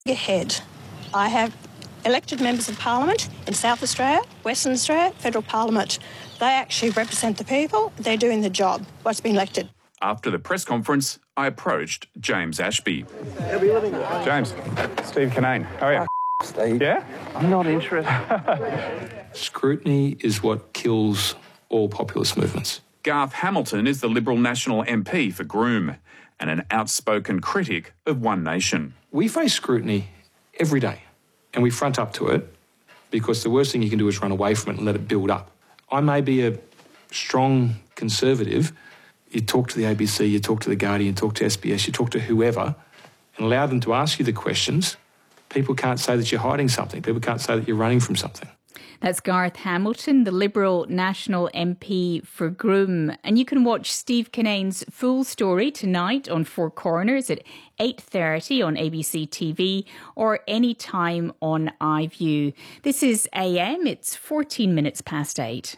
Ahead. I have elected members of Parliament in South Australia, Western Australia, Federal Parliament. They actually represent the people. They're doing the job, what's been elected. After the press conference, I approached James Ashby. James, Steve Kinane, how are you? Steve. Yeah? I'm not interested. Scrutiny is what kills all populist movements. Garth Hamilton is the Liberal National MP for Groom and an outspoken critic of One Nation. We face scrutiny every day and we front up to it because the worst thing you can do is run away from it and let it build up. I may be a strong conservative. You talk to the ABC, you talk to The Guardian, you talk to SBS, you talk to whoever and allow them to ask you the questions. People can't say that you're hiding something. People can't say that you're running from something. That's Garth Hamilton, the Liberal National MP for Groom. And you can watch Steve Kinane's full story tonight on Four Corners at 8:30 on ABC TV or any time on iView. This is AM. It's 14 minutes past 8.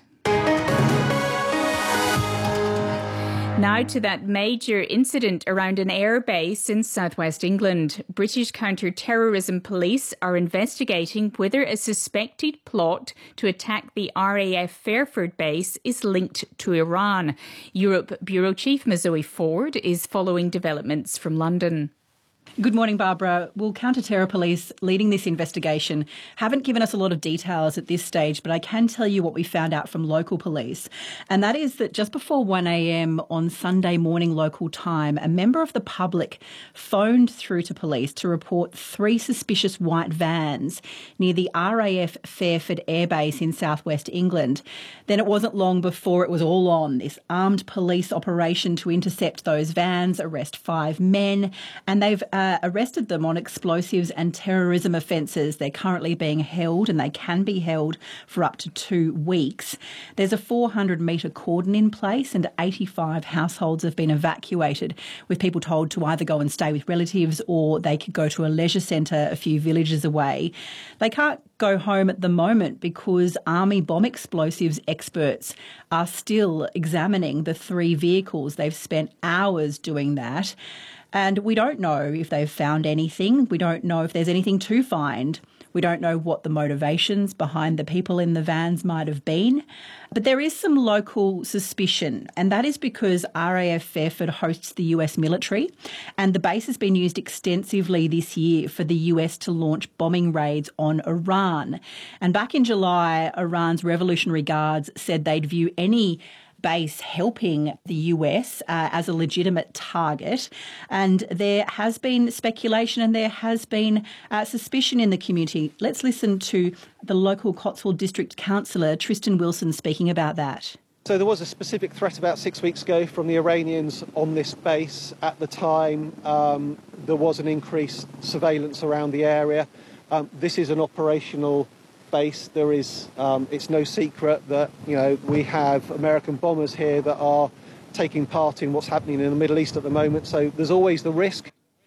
Now to that major incident around an airbase in southwest England. British counter-terrorism police are investigating whether a suspected plot to attack the RAF Fairford base is linked to Iran. Europe Bureau Chief Mazoe Ford is following developments from London. Good morning, Barbara. Well, counter-terror police leading this investigation haven't given us a lot of details at this stage, but I can tell you what we found out from local police. And that is that just before 1 a.m. on Sunday morning local time, a member of the public phoned through to police to report 3 suspicious white vans near the RAF Fairford Airbase in southwest England. Then it wasn't long before it was all on, this armed police operation to intercept those vans, arrest 5 men, and they've arrested them on explosives and terrorism offences. They're currently being held and they can be held for up to 2 weeks. There's a 400-metre cordon in place and 85 households have been evacuated, with people told to either go and stay with relatives or they could go to a leisure centre a few villages away. They can't go home at the moment because Army bomb explosives experts are still examining the 3 vehicles. They've spent hours doing that. And we don't know if they've found anything. We don't know if there's anything to find. We don't know what the motivations behind the people in the vans might have been. But there is some local suspicion, and that is because RAF Fairford hosts the US military, and the base has been used extensively this year for the US to launch bombing raids on Iran. And back in July, Iran's Revolutionary Guards said they'd view any base helping the US as a legitimate target. And there has been speculation and there has been suspicion in the community. Let's listen to the local Cotswold District Councillor, Tristan Wilson, speaking about that. So there was a specific threat about 6 weeks ago from the Iranians on this base. At the time, there was an increased surveillance around the area. This is an operational base. There is, it's no secret that, we have American bombers here that are taking part in what's happening in the Middle East at the moment. So there's always the risk.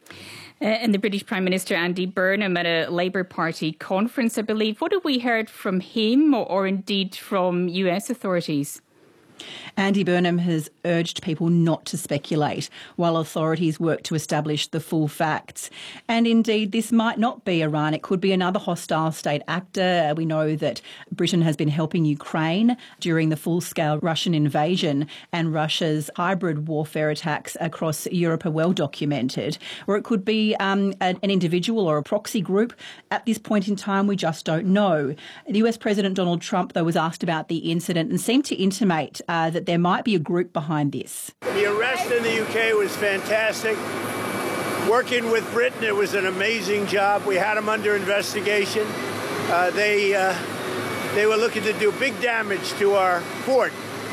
And the British Prime Minister Andy Burnham at a Labour Party conference, I believe. What have we heard from him or indeed from US authorities? Andy Burnham has urged people not to speculate while authorities work to establish the full facts. And indeed, this might not be Iran. It could be another hostile state actor. We know that Britain has been helping Ukraine during the full-scale Russian invasion, and Russia's hybrid warfare attacks across Europe are well documented. Or it could be an individual or a proxy group. At this point in time, we just don't know. The US President Donald Trump, though, was asked about the incident and seemed to intimate that there might be a group behind this. The arrest in the UK was fantastic. Working with Britain, it was an amazing job. We had them under investigation. They were looking to do big damage to our port,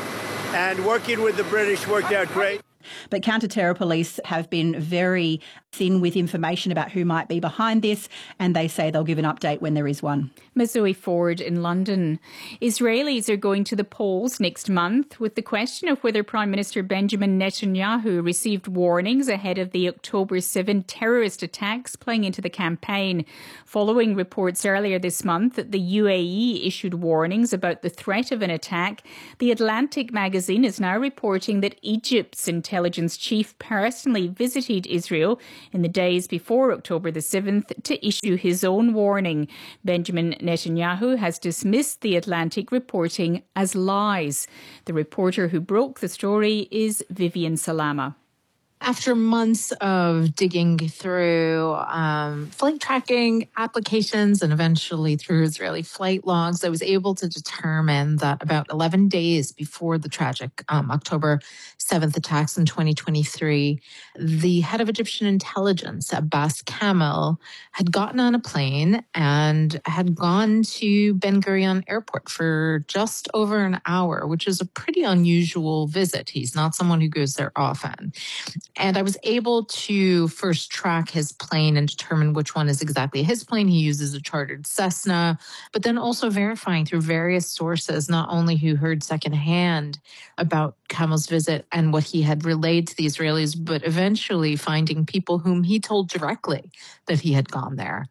and working with the British worked out great. But counter-terror police have been very thin with information about who might be behind this, and they say they'll give an update when there is one. Mazoe Ford in London. Israelis are going to the polls next month with the question of whether Prime Minister Benjamin Netanyahu received warnings ahead of the October 7 terrorist attacks playing into the campaign, following reports earlier this month that the UAE issued warnings about the threat of an attack. The Atlantic magazine is now reporting that Egypt's intelligence intelligence chief personally visited Israel in the days before October the 7th to issue his own warning. Benjamin Netanyahu has dismissed the Atlantic reporting as lies. The reporter who broke the story is Vivian Salama. After months of digging through flight tracking applications and eventually through Israeli flight logs, I was able to determine that about 11 days before the tragic October 7th attacks in 2023, the head of Egyptian intelligence, Abbas Kamel, had gotten on a plane and had gone to Ben Gurion Airport for just over an hour, which is a pretty unusual visit. He's not someone who goes there often. And I was able to first track his plane and determine which one is exactly his plane. He uses a chartered Cessna, but then also verifying through various sources, not only who heard secondhand about Kamel's visit and what he had relayed to the Israelis, but eventually finding people whom he told directly that he had gone there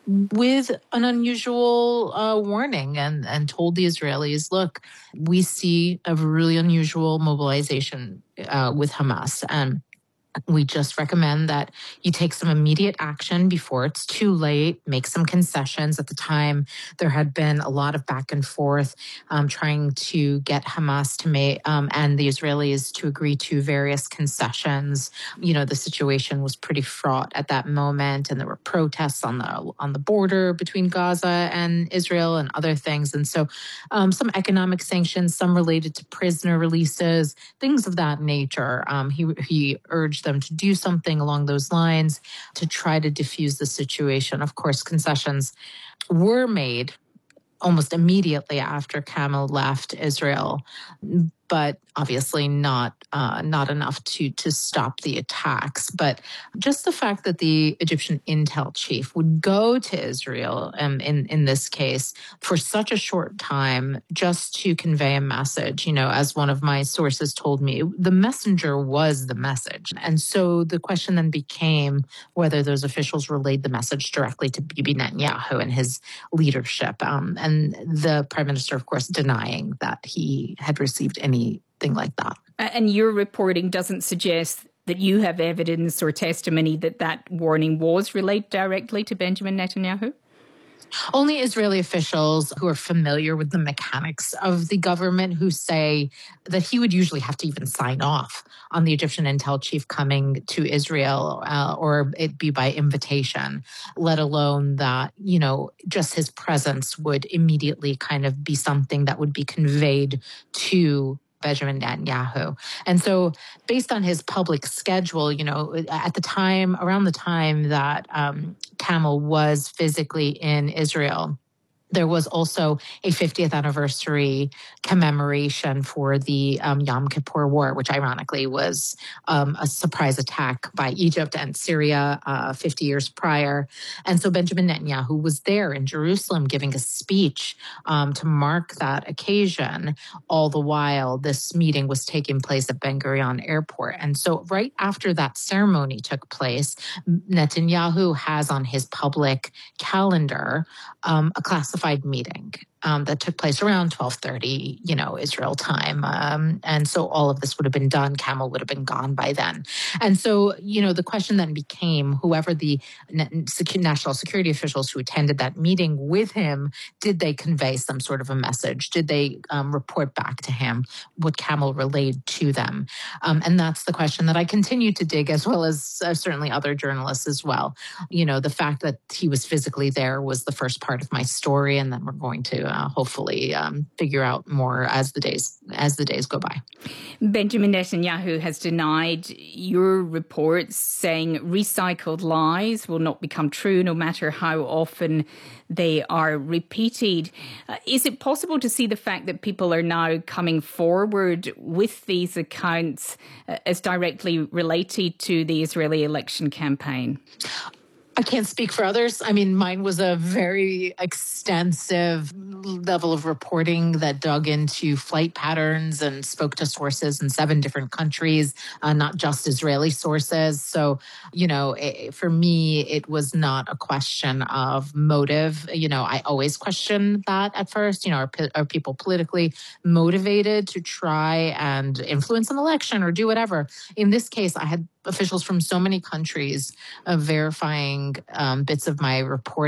with an unusual warning and told the Israelis, look, we see a really unusual mobilization with Hamas. And we just recommend that you take some immediate action before it's too late, make some concessions. At the time, there had been a lot of back and forth trying to get Hamas to make and the Israelis to agree to various concessions. You know, the situation was pretty fraught at that moment, and there were protests on the border between Gaza and Israel and other things. And so some economic sanctions, some related to prisoner releases, things of that nature. He urged them to do something along those lines to try to diffuse the situation. Of course, concessions were made almost immediately after Kamel left Israel, but obviously not enough to stop the attacks. But just the fact that the Egyptian intel chief would go to Israel in this case for such a short time just to convey a message, you know, as one of my sources told me, the messenger was the message. And so the question then became whether those officials relayed the message directly to Bibi Netanyahu and his leadership. And the prime minister, of course, denying that he had received anything like that. And your reporting doesn't suggest that you have evidence or testimony that warning was relayed directly to Benjamin Netanyahu? Only Israeli officials who are familiar with the mechanics of the government who say that he would usually have to even sign off on the Egyptian intel chief coming to Israel or it be by invitation, let alone that, you know, just his presence would immediately kind of be something that would be conveyed to Benjamin Netanyahu. And so based on his public schedule, you know, at the time, around the time that Kamel was physically in Israel, there was also a 50th anniversary commemoration for the Yom Kippur War, which ironically was a surprise attack by Egypt and Syria 50 years prior. And so Benjamin Netanyahu was there in Jerusalem giving a speech to mark that occasion. All the while, this meeting was taking place at Ben Gurion Airport. And so right after that ceremony took place, Netanyahu has on his public calendar a classified meeting that took place around 12:30, you know, Israel time. And so all of this would have been done. Kamel would have been gone by then. And so, you know, the question then became whoever the national security officials who attended that meeting with him, did they convey some sort of a message? Did they report back to him what Kamel relayed to them? And that's the question that I continue to dig, as well as certainly other journalists as well. You know, the fact that he was physically there was the first part of my story, and then we're going to hopefully figure out more as the days go by. Benjamin Netanyahu has denied your reports, saying recycled lies will not become true no matter how often they are repeated. Is it possible to see the fact that people are now coming forward with these accounts as directly related to the Israeli election campaign? I can't speak for others. I mean, mine was a very extensive level of reporting that dug into flight patterns and spoke to sources in 7 different countries, not just Israeli sources. So, for me, it was not a question of motive. I always question that at first. Are people politically motivated to try and influence an election or do whatever? In this case, I had officials from so many countries verifying bits of my reporting